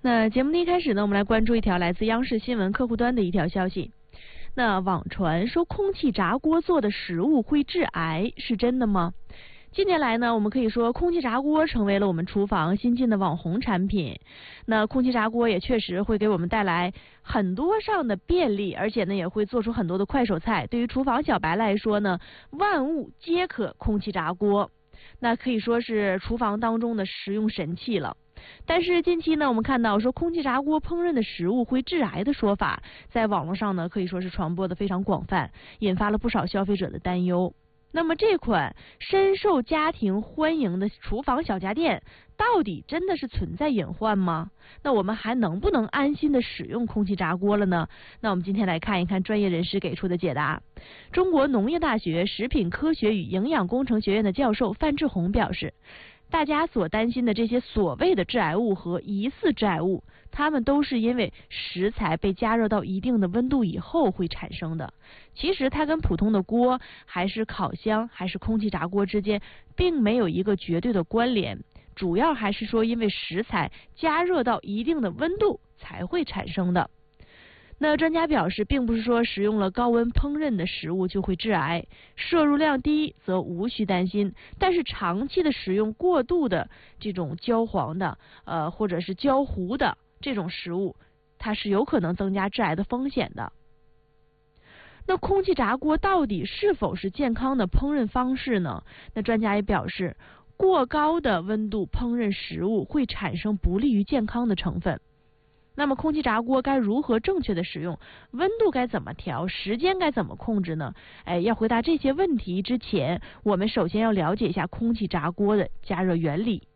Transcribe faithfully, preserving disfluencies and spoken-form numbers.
那节目的一开始呢，我们来关注一条来自央视新闻客户端的一条消息。那网传说空气炸锅做的食物会致癌，是真的吗？近年来呢，我们可以说空气炸锅成为了我们厨房新进的网红产品。那空气炸锅也确实会给我们带来很多上的便利，而且呢也会做出很多的快手菜。对于厨房小白来说呢，万物皆可空气炸锅，那可以说是厨房当中的实用神器了。但是近期呢，我们看到说空气炸锅烹饪的食物会致癌的说法，在网络上呢可以说是传播的非常广泛，引发了不少消费者的担忧。那么这款深受家庭欢迎的厨房小家电，到底真的是存在隐患吗？那我们还能不能安心的使用空气炸锅了呢？那我们今天来看一看专业人士给出的解答。中国农业大学食品科学与营养工程学院的教授范志红表示，大家所担心的这些所谓的致癌物和疑似致癌物，它们都是因为食材被加热到一定的温度以后会产生的。其实它跟普通的锅还是烤箱还是空气炸锅之间并没有一个绝对的关联，主要还是说因为食材加热到一定的温度才会产生的。那专家表示，并不是说食用了高温烹饪的食物就会致癌，摄入量低则无需担心，但是长期的食用过度的这种焦黄的呃或者是焦糊的这种食物，它是有可能增加致癌的风险的。那空气炸锅到底是否是健康的烹饪方式呢？那专家也表示，过高的温度烹饪食物会产生不利于健康的成分。那么空气炸锅该如何正确的使用？温度该怎么调？时间该怎么控制呢？哎，要回答这些问题之前，我们首先要了解一下空气炸锅的加热原理。